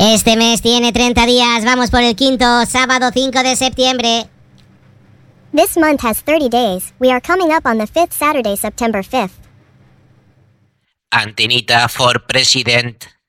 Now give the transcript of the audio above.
Este mes tiene 30 días. Vamos por el quinto, sábado 5 de septiembre. This month has 30 days. We are coming up on the 5th Saturday, September 5th. Antenita for President.